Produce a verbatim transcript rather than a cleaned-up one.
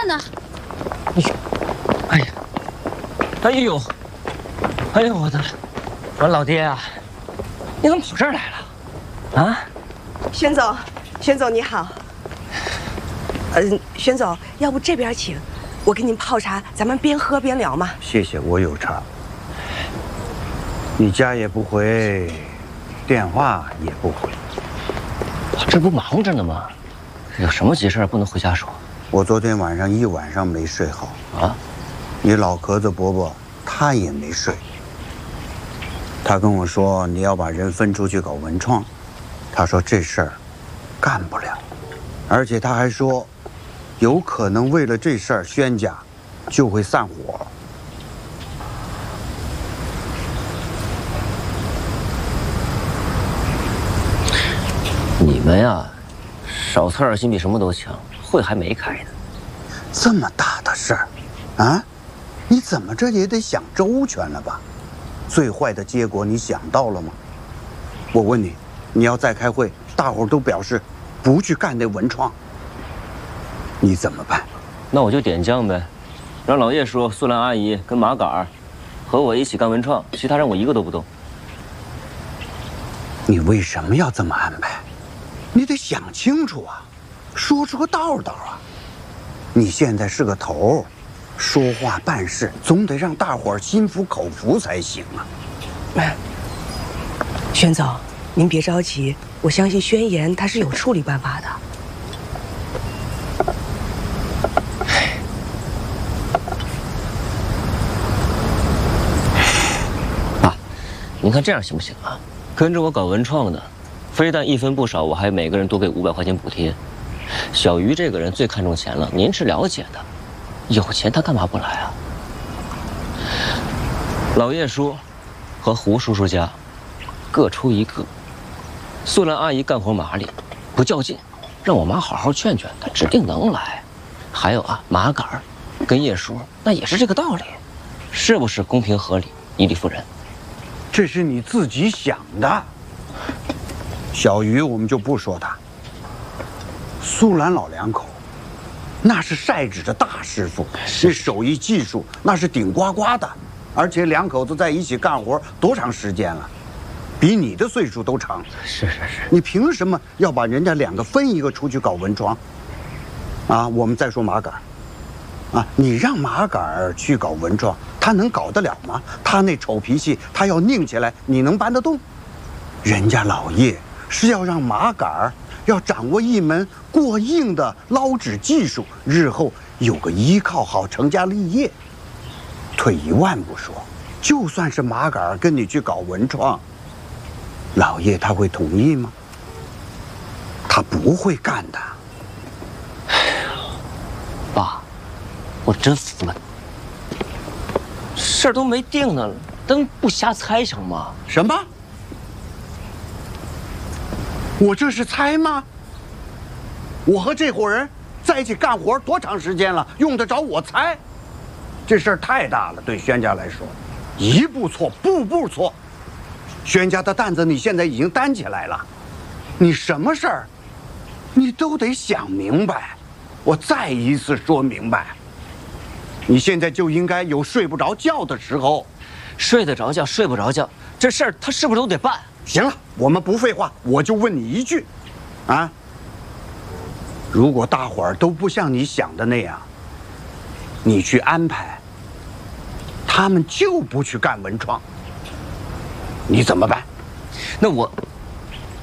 办呢？ 哎呀，哎呦，哎呦我的，我老爹啊，你怎么跑这儿来了？啊？ 宣总，宣总你好。嗯，宣总，要不这边请，我给您泡茶，咱们边喝边聊嘛。 谢谢，我有茶。你家也不回，电话也不回， 我这不忙着呢吗？有什么急事不能回家说？ 我昨天晚上一晚上没睡好啊。 你老壳子伯伯他也没睡，他跟我说你要把人分出去搞文创，他说这事儿干不了，而且他还说，有可能为了这事儿宣家就会散伙。 你们呀，少操点心比什么都强，会还没开呢。 这么大的事儿，啊，你怎么着也得想周全了吧？最坏的结果你想到了吗？我问你，你要再开会，大伙儿都表示不去干那文创，你怎么办？ 那我就点将呗，让老叶叔、苏兰阿姨跟马杆儿和我一起干文创，其他人我一个都不动。 你为什么要这么安排？你得想清楚啊，说出个道道啊！你现在是个头儿，说话办事总得让大伙儿心服口服才行啊。 宣总，您别着急，我相信宣言他是有处理办法的。 爸，您看这样行不行啊？跟着我搞文创的，非但一分不少，我还每个人多给五百块钱补贴。小鱼这个人最看重钱了，您是了解的，有钱他干嘛不来啊？老叶叔和胡叔叔家各出一个，素兰阿姨干活麻利，不较劲，让我妈好好劝劝，她指定能来。还有啊，马杆儿跟叶叔那也是这个道理，是不是公平合理，以理服人？ 这是你自己想的。小鱼我们就不说他，苏兰老两口，那是晒纸的大师傅，这手艺技术那是顶呱呱的，而且两口子在一起干活多长时间了，比你的岁数都长。 是是是， 你凭什么要把人家两个分一个出去搞文创？啊，我们再说马杆儿，啊，你让马杆儿去搞文创，他能搞得了吗？他那丑脾气，他要拧起来，你能搬得动？人家老叶是要让马杆儿要掌握一门过硬的捞纸技术，日后有个依靠，好成家立业。退一万步说，就算是马杆儿跟你去搞文创，老叶他会同意吗？他不会干的。 爸，我真服了你，事儿都没定呢，咱不瞎猜成吗？ 什么？我这是猜吗？我和这伙人在一起干活多长时间了，用得着我猜？这事儿太大了，对宣家来说，一步错，步步错。宣家的担子你现在已经担起来了，你什么事儿，你都得想明白。我再一次说明白，你现在就应该有睡不着觉的时候。 睡得着觉，睡不着觉，这事儿他是不是都得办？ 行了，我们不废话，我就问你一句，啊，如果大伙儿都不像你想的那样，你去安排，他们就不去干文创，你怎么办？ 那我